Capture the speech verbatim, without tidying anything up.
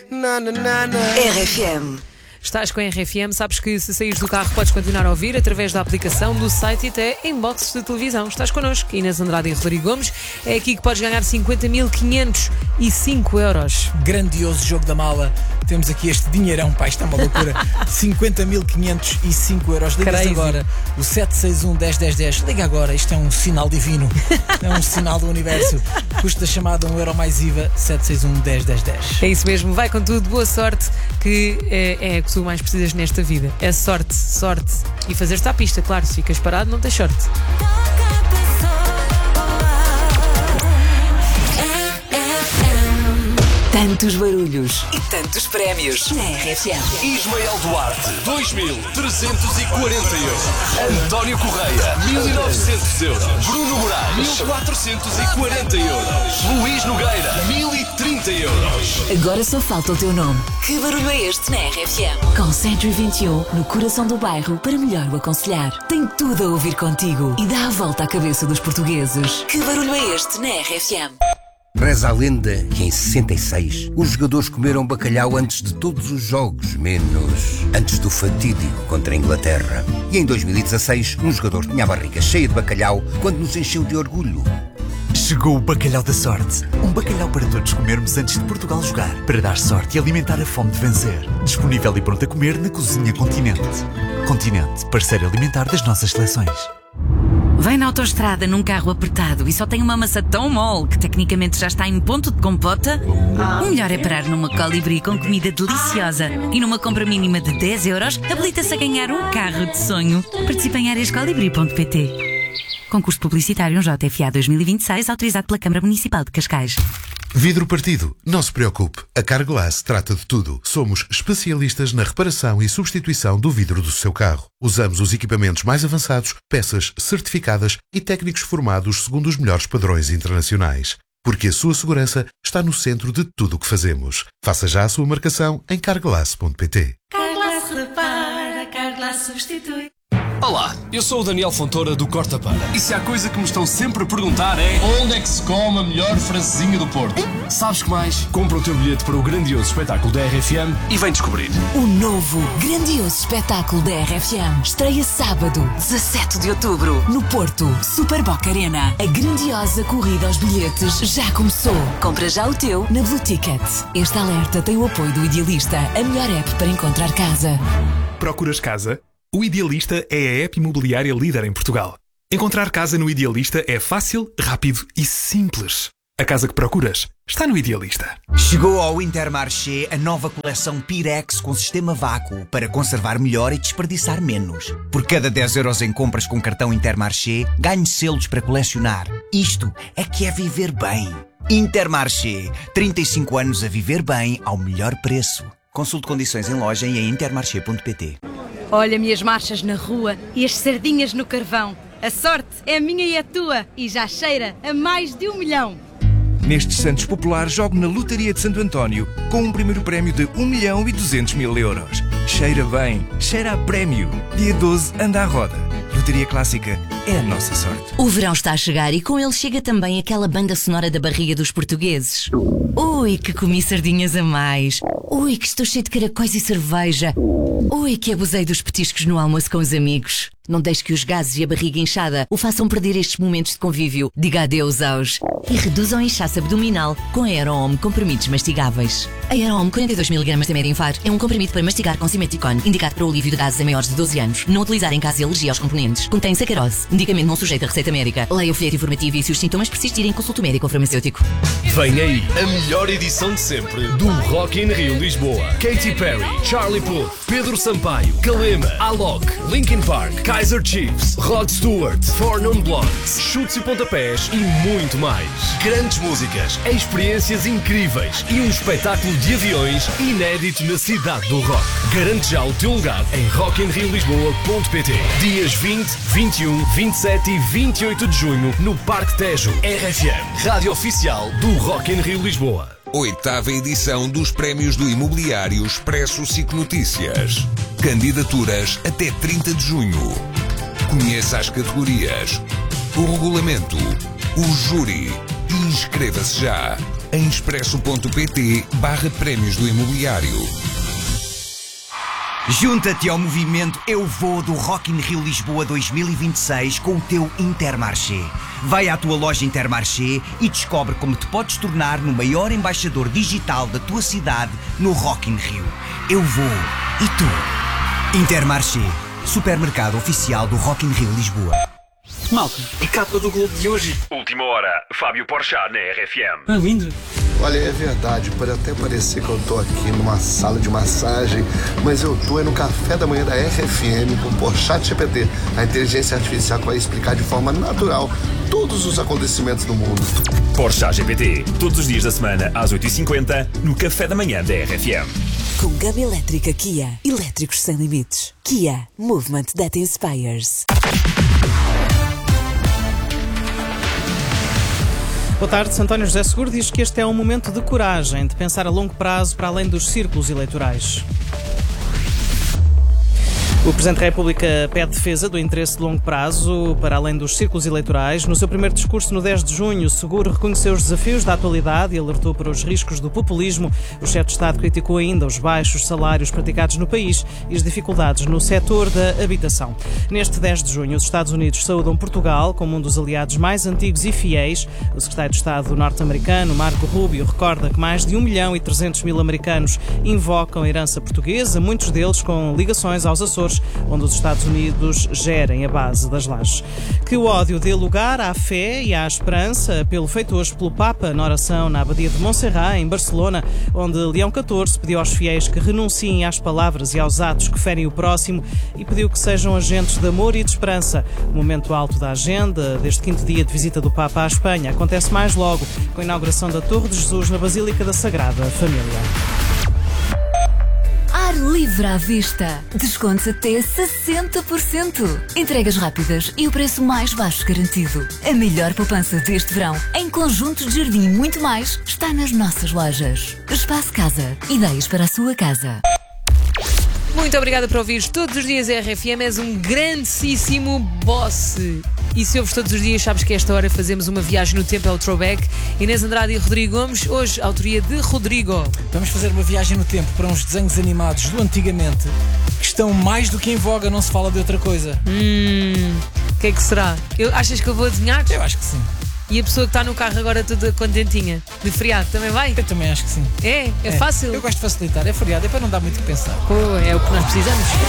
Na, na, na, na. R F M. Estás com a R F M, sabes que se saís do carro podes continuar a ouvir através da aplicação, do site e até em boxes de televisão. Estás connosco, Inês Andrade e Rodrigo Gomes. É aqui que podes ganhar cinquenta mil quinhentos e cinco euros. Grandioso jogo da mala. Temos aqui este dinheirão, pá, isto é uma loucura. cinquenta mil quinhentos e cinco euros. Liga-se agora. O sete seis um, dez, dez, dez. Liga agora, isto é um sinal divino. É um sinal do universo. Custo da chamada um euro mais I V A. sete seis um, dez, dez, dez. É isso mesmo, vai com tudo, boa sorte, que é, é a que tu mais precisas nesta vida. É sorte, sorte. E fazer-te à pista, claro, se ficas parado não tens sorte. Tantos barulhos e tantos prémios na R F M. Ismael Duarte, dois mil trezentos e quarenta euros. António Correia, mil e novecentos euros. Bruno Moraes, mil quatrocentos e quarenta euros. Luís Nogueira, mil e trinta euros. Agora só falta o teu nome. Que barulho é este na R F M? Com Century vinte e um, no coração do bairro, para melhor o aconselhar. Tem tudo a ouvir contigo e dá a volta à cabeça dos portugueses. Que barulho é este na R F M? Reza a lenda que em sessenta e seis os jogadores comeram bacalhau antes de todos os jogos, menos antes do fatídico contra a Inglaterra. E em dois mil e dezasseis um jogador tinha a barriga cheia de bacalhau quando nos encheu de orgulho. Chegou o Bacalhau da Sorte. Um bacalhau para todos comermos antes de Portugal jogar, para dar sorte e alimentar a fome de vencer. Disponível e pronto a comer na Cozinha Continente. Continente, parceiro alimentar das nossas seleções. Vem na autoestrada num carro apertado e só tem uma massa tão mole que tecnicamente já está em ponto de compota? O melhor é parar numa Colibri com comida deliciosa e numa compra mínima de dez euros habilita-se a ganhar um carro de sonho. Participe em áreas colibri ponto pt. Concurso publicitário J F A dois mil e vinte e seis, autorizado pela Câmara Municipal de Cascais. Vidro partido, não se preocupe. A Carglass trata de tudo. Somos especialistas na reparação e substituição do vidro do seu carro. Usamos os equipamentos mais avançados, peças certificadas e técnicos formados segundo os melhores padrões internacionais. Porque a sua segurança está no centro de tudo o que fazemos. Faça já a sua marcação em carglass ponto pt. Carglass repara, Carglass substitui. Olá, eu sou o Daniel Fontoura do Corta Para. E se há coisa que me estão sempre a perguntar é: onde é que se come a melhor francesinha do Porto? Sabes que mais? Compra o teu bilhete para o grandioso espetáculo da R F M e vem descobrir. O novo, grandioso espetáculo da R F M estreia sábado, dezassete de outubro, no Porto, Super Boca Arena. A grandiosa corrida aos bilhetes já começou. Compra já o teu na Blue Ticket. Este alerta tem o apoio do Idealista, a melhor app para encontrar casa. Procuras casa? O Idealista é a app imobiliária líder em Portugal. Encontrar casa no Idealista é fácil, rápido e simples. A casa que procuras está no Idealista. Chegou ao Intermarché a nova coleção Pirex com sistema vácuo para conservar melhor e desperdiçar menos. Por cada dez euros em compras com cartão Intermarché, ganhe selos para colecionar. Isto é que é viver bem. Intermarché. trinta e cinco anos a viver bem ao melhor preço. Consulte condições em loja e em intermarché ponto pt. Olha-me as marchas na rua e as sardinhas no carvão. A sorte é minha e a tua e já cheira a mais de um milhão. Nestes Santos Populares, jogo na Lotaria de Santo António com um primeiro prémio de um milhão e duzentos mil euros. Cheira bem, cheira a prémio. Dia doze, anda à roda. Lotaria Clássica é a nossa sorte. O verão está a chegar e com ele chega também aquela banda sonora da barriga dos portugueses. Ui, que comi sardinhas a mais. Ui, que estou cheio de caracóis e cerveja. Ui, que abusei dos petiscos no almoço com os amigos. Não deixe que os gases e a barriga inchada o façam perder estes momentos de convívio. Diga adeus aos... E reduzam a inchaço abdominal com a Aerohome comprimidos mastigáveis. A Aerohome quarenta e dois miligramas de Medinfar é um comprimido para mastigar com Simeticone, indicado para o alívio de gases em maiores de doze anos. Não utilizar em caso de alergia aos componentes. Contém sacarose. Medicamento não sujeito a receita médica. Leia o folheto informativo e se os sintomas persistirem, consulte o médico ou farmacêutico. Vem aí a melhor edição de sempre do Rock in Rio Lisboa. Katy Perry, Charlie Puth, Pedro Sampaio, Kalema, Alok, Linkin Park, Kaiser Chiefs, Rod Stewart, Four Non Blondes, chutes e pontapés e muito mais. Grandes músicas, experiências incríveis e um espetáculo de aviões inédito na cidade do rock. Garante já o teu lugar em rock in rio lisboa ponto pt. Dias vinte, vinte e um, vinte e sete e vinte e oito de junho no Parque Tejo. R F M, rádio oficial do Rock in Rio Lisboa. Oitava edição dos Prémios do Imobiliário Expresso SIC Notícias. Candidaturas até trinta de junho. Conheça as categorias, o regulamento, o júri e inscreva-se já. em expresso.pt barra prémios do imobiliário. Junta-te ao movimento Eu Vou do Rock in Rio Lisboa dois mil e vinte e seis com o teu Intermarché. Vai à tua loja Intermarché e descobre como te podes tornar no maior embaixador digital da tua cidade no Rock in Rio. Eu vou. E tu? Intermarché, supermercado oficial do Rock in Rio Lisboa. Malta, a capa do Globo de hoje. Última hora, Fábio Porchat na R F M. Ah, lindo. Olha, é verdade, pode até parecer que eu tô aqui numa sala de massagem, mas eu tô é no café da manhã da R F M com o Porchat G P T, a inteligência artificial que vai explicar de forma natural todos os acontecimentos do mundo. Porchat G P T, todos os dias da semana às oito e cinquenta no café da manhã da R F M. Com gama elétrica Kia, elétricos sem limites. Kia, movement that inspires. Boa tarde, António José Seguro diz que este é um momento de coragem, de pensar a longo prazo para além dos círculos eleitorais. O Presidente da República pede defesa do interesse de longo prazo para além dos círculos eleitorais. No seu primeiro discurso no dez de junho, Seguro reconheceu os desafios da atualidade e alertou para os riscos do populismo. O chefe de Estado criticou ainda os baixos salários praticados no país e as dificuldades no setor da habitação. Neste dez de junho, os Estados Unidos saúdam Portugal como um dos aliados mais antigos e fiéis. O secretário de Estado norte-americano, Marco Rubio, recorda que mais de um milhão e trezentos mil americanos invocam a herança portuguesa, muitos deles com ligações aos Açores, onde os Estados Unidos gerem a base das lajes. Que o ódio dê lugar à fé e à esperança, apelo feito hoje pelo Papa na oração na Abadia de Montserrat, em Barcelona, onde Leão catorze pediu aos fiéis que renunciem às palavras e aos atos que ferem o próximo e pediu que sejam agentes de amor e de esperança. O momento alto da agenda deste quinto dia de visita do Papa à Espanha acontece mais logo, com a inauguração da Torre de Jesus na Basílica da Sagrada Família. Ar livre à vista. Descontos até sessenta por cento. Entregas rápidas e o preço mais baixo garantido. A melhor poupança deste verão, em conjuntos de jardim e muito mais, está nas nossas lojas. Espaço Casa. Ideias para a sua casa. Muito obrigada por ouvires todos os dias a R F M. És um grandíssimo boss. E se ouves todos os dias, sabes que a esta hora fazemos uma viagem no tempo, é o Throwback. Inês Andrade e Rodrigo Gomes, hoje, autoria de Rodrigo. Vamos fazer uma viagem no tempo para uns desenhos animados do antigamente que estão mais do que em voga, não se fala de outra coisa. Hum, o que é que será? Eu, achas que eu vou adivinhar? Eu acho que sim. E a pessoa que está no carro agora toda contentinha, de feriado, também vai? Eu também acho que sim. É? É, é fácil? Eu gosto de facilitar, é feriado, é para não dar muito o que pensar. Pô, é o que nós precisamos.